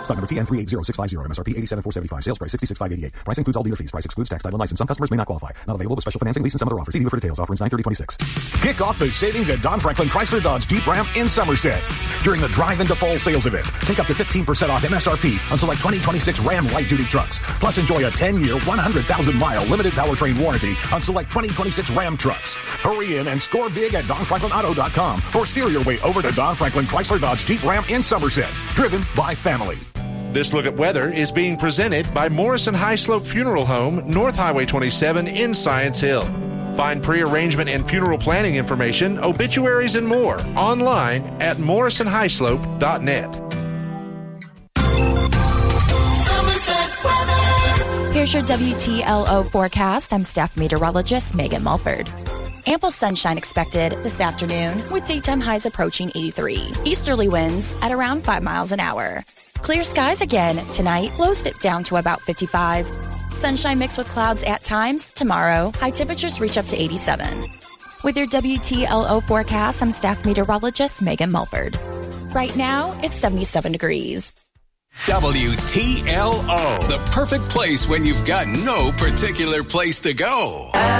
Stock number TN380650. MSRP $87,475. Sales price $66,588. Price includes all dealer fees. Price excludes tax, title, and license. Some customers may not qualify. Not available with special financing, lease, and some other offers. See dealer for details. Offer ends 9/30/26. Kick off the savings at Don Franklin Chrysler Dodge Jeep Ram in Somerset. During the Drive into Fall sales event, take up to 15% off MSRP on select 2026 Ram light-duty trucks. Plus, enjoy a 10-year, 100,000-mile limited powertrain warranty on select 2026 Ram trucks. Hurry in and score big at DonFranklinAuto.com or steer your way over to Don Franklin Chrysler Dodge Jeep Ram in Somerset. Driven by family. This Look at Weather is being presented by Morrison High Slope Funeral Home, North Highway 27 in Science Hill. Find pre-arrangement and funeral planning information, obituaries, and more online at morrisonhighslope.net. Here's your WTLO forecast. I'm staff meteorologist Megan Mulford. Ample sunshine expected this afternoon with daytime highs approaching 83. Easterly winds at around 5 miles an hour. Clear skies again tonight. Lows dip down to about 55. Sunshine mixed with clouds at times. Tomorrow, high temperatures reach up to 87. With your WTLO forecast, I'm staff meteorologist Megan Mulford. Right now, it's 77 degrees. WTLO, the perfect place when you've got no particular place to go.